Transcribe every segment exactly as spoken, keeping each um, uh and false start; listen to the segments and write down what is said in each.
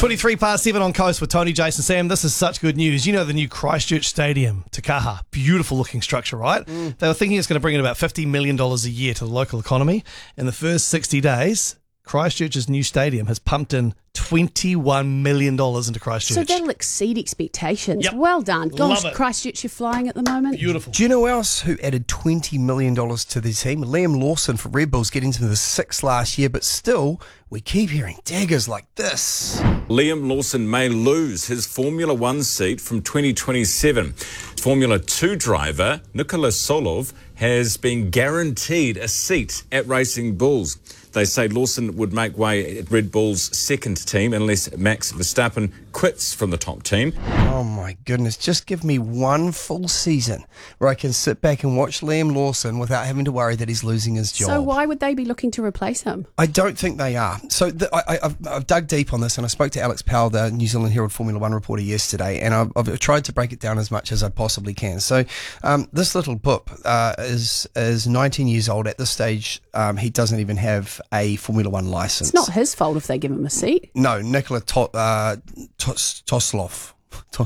twenty-three past seven on Coast with Tony, Jason, Sam. This is such good news. You know the new Christchurch Stadium, Te Kaha. Beautiful looking structure, right? Mm. They were thinking it's going to bring in about fifty million dollars a year to the local economy. In the first sixty days, Christchurch's new stadium has pumped in twenty-one million dollars into Christchurch. So that'll exceed expectations. Yep. Well done. Gosh, Love it. Christchurch, you're flying at the moment. Beautiful. Do you know who else who added twenty million dollars to the team? Liam Lawson for Red Bulls, getting to the sixth last year, but still, we keep hearing daggers like this. Liam Lawson may lose his Formula One seat from twenty twenty-seven. Formula Two driver Nikola Solov has been guaranteed a seat at Racing Bulls. They say Lawson would make way at Red Bull's second team unless Max Verstappen quits from the top team. Oh my goodness, just give me one full season where I can sit back and watch Liam Lawson without having to worry that he's losing his job. So why would they be looking to replace him? I don't think they are. So the, I, I've, I've dug deep on this, and I spoke to Alex Powell, the New Zealand Herald Formula One reporter, yesterday, and I've, I've tried to break it down as much as I possibly can. So um, this little pup uh, is, is nineteen years old. At this stage, um, he doesn't even have a Formula One license. It's not his fault if they give him a seat. No, Nikola to, uh, Tos, Toslov.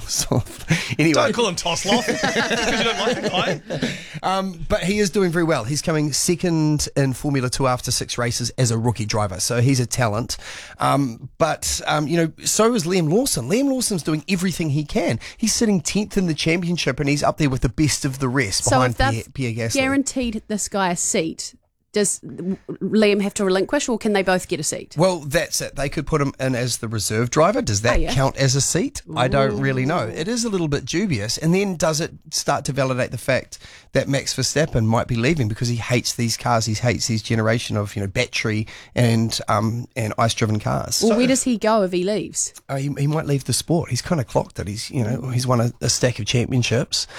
Toslov. Anyway. Don't call him Toslov because you don't like the guy. Um, but he is doing very well. He's coming second in Formula Two after six races as a rookie driver, so he's a talent. Um, but, um, you know, so is Liam Lawson. Liam Lawson's doing everything he can. He's sitting tenth in the championship, and he's up there with the best of the rest So behind if they've Pierre, Pierre Gasly. guaranteed this guy a seat, does Liam have to relinquish, or can they both get a seat? Well, that's it. They could put him in as the reserve driver. Does that Oh, yeah. count as a seat? Ooh. I don't really know. It is a little bit dubious. And then does it start to validate the fact that Max Verstappen might be leaving because he hates these cars? He hates his generation of, you know, battery and um and ice-driven cars. Well, So- where does he go if he leaves? Uh, he, he might leave the sport. He's kind of clocked it. He's, you know, he's won a, a stack of championships.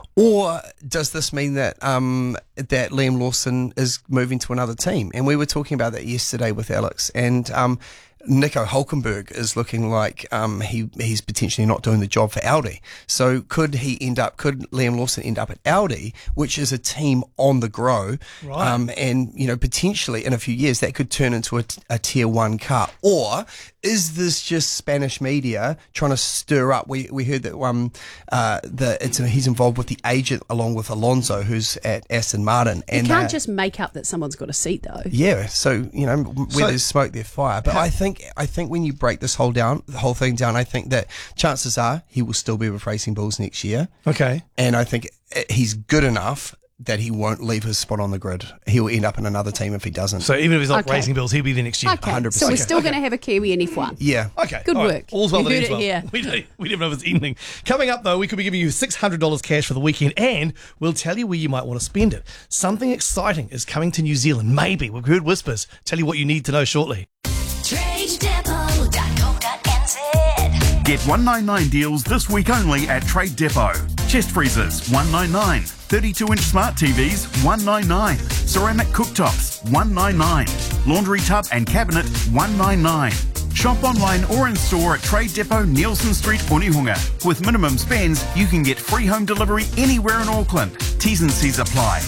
Or does this mean that um, that Liam Lawson is moving to another team? And we were talking about that yesterday with Alex. And um, Nico Hulkenberg is looking like um, he he's potentially not doing the job for Audi. So could he end up? Could Liam Lawson end up at Audi, which is a team on the grow? Right. Um, and you know, potentially in a few years that could turn into a, a tier one car. Or is this just Spanish media trying to stir up? We we heard that um uh the it's he's involved with the agent along with Alonso, who's at Aston Martin. And you can't uh, just make up that someone's got a seat, though. yeah. So you know, where So- there's smoke, there's fire. But I think I think when you break this whole down, the whole thing down, I think that chances are he will still be with Racing Bulls next year. Okay. And I think he's good enough that he won't leave his spot on the grid. He'll end up in another team if he doesn't. So even if he's not Okay. Racing Bills, he'll be there next year. Okay, one hundred so percent. we're still Okay. going to have a Kiwi in F one. yeah. Okay. Good all right. work. All's well You that heard ends it well. here. We don't, we don't know if it's evening. Coming up, though, we could be giving you six hundred dollars cash for the weekend, and we'll tell you where you might want to spend it. Something exciting is coming to New Zealand. Maybe. We've heard whispers. Tell you what you need to know shortly. trade depot dot co dot n z. Get one ninety-nine deals this week only at Trade Depot. Chest freezers, one ninety-nine. thirty-two inch smart T Vs, one ninety-nine. Ceramic cooktops, one ninety-nine. Laundry tub and cabinet, one ninety-nine. Shop online or in store at Trade Depot, Nielsen Street, Onehunga. With minimum spends, you can get free home delivery anywhere in Auckland. T's and C's apply.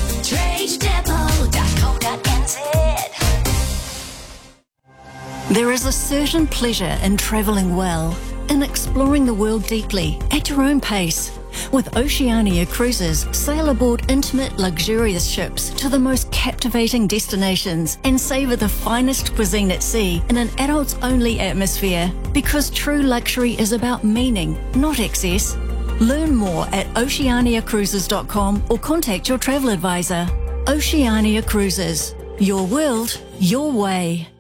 trade depot dot co dot n z. There is a certain pleasure in travelling well, in exploring the world deeply, at your own pace. With Oceania Cruises, sail aboard intimate, luxurious ships to the most captivating destinations and savour the finest cuisine at sea in an adults-only atmosphere. Because true luxury is about meaning, not excess. Learn more at oceania cruises dot com or contact your travel advisor. Oceania Cruises. Your world, your way.